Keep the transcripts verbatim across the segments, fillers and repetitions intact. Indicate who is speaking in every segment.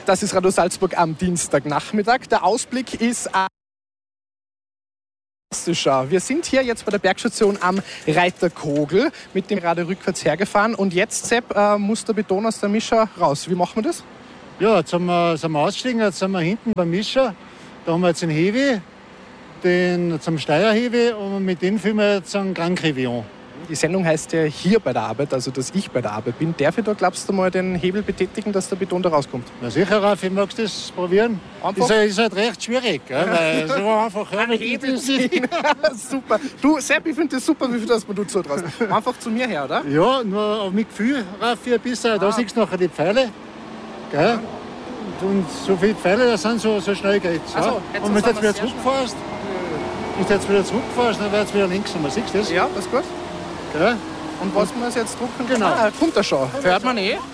Speaker 1: Das ist Radio Salzburg am Dienstagnachmittag. Der Ausblick ist fantastischer. Wir sind hier jetzt bei der Bergstation am Reiterkogel, mit dem gerade rückwärts hergefahren. Und jetzt, Sepp, äh, muss der Beton aus der Mischer raus. Wie machen wir das?
Speaker 2: Ja, jetzt sind wir, sind wir ausgestiegen, jetzt sind wir hinten beim Mischer. Da haben wir jetzt den Hevi, den zum Steierhevi, und mit dem filmen wir jetzt einen Grand Crevillon.
Speaker 1: Die Sendung heißt ja hier bei der Arbeit, also dass ich bei der Arbeit bin. Darf ich da, glaubst du, mal den Hebel betätigen, dass der Beton da rauskommt?
Speaker 2: Na sicher, Raffi, magst du das probieren?
Speaker 1: Einfach?
Speaker 2: Ist, ist halt recht schwierig, gell? Weil so einfach
Speaker 1: Hebel ziehen. Super. Du, Sepp, ich finde das super, wie viel das man du zutraust. Einfach zu mir her, oder?
Speaker 2: Ja, nur auf mit Gefühl, Raffi, ein bisschen. Ah. Da siehst du nachher die Pfeile. Gell? Und so viele Pfeile, das sind so, so schnell geht's.
Speaker 1: So,
Speaker 2: ja? Und wenn du jetzt wieder zurückfährst, wenn du jetzt wieder zurückfährst, dann wird es wieder links nochmal. Siehst du das?
Speaker 1: Ja, das ist gut.
Speaker 2: Ja.
Speaker 1: Und was muss jetzt drucken?
Speaker 2: Genau.
Speaker 1: Ah, kommt er schon. Hört man eh.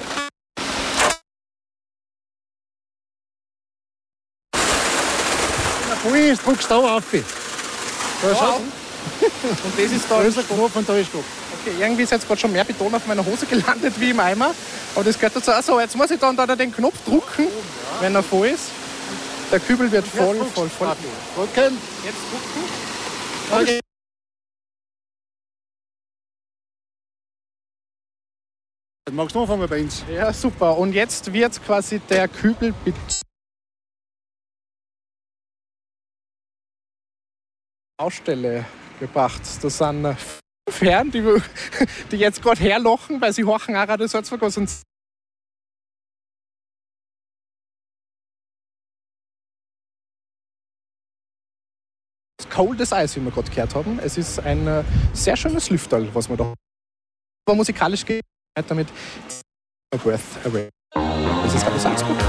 Speaker 2: Wenn er voll ist, drückst du da auf. Da
Speaker 1: Ja.
Speaker 2: schau.
Speaker 1: Und das ist da.
Speaker 2: Da ist der Knopf und da ist Stopp.
Speaker 1: Okay, irgendwie ist jetzt gerade schon mehr Beton auf meiner Hose gelandet wie im Eimer. Aber das gehört dazu. Achso, jetzt muss ich dann da den Knopf drücken, wenn er voll ist. Der Kübel wird voll, voll, voll.
Speaker 2: Drücken.
Speaker 1: Jetzt drücken.
Speaker 2: Okay. Dann magst du anfangen bei uns.
Speaker 1: Ja, super. Und jetzt wird quasi der Kübel mit Baustelle gebracht. Das sind fünf Herren, die, die jetzt gerade herlochen, weil sie horchen auch Radio Salzburg aus uns. Coldes Eis, wie wir gerade gehört haben. Es ist ein äh, sehr schönes Lüfterl, was wir da haben. Aber musikalisch geht weiter mit A Breath Away. Das ist Radio Salzburg.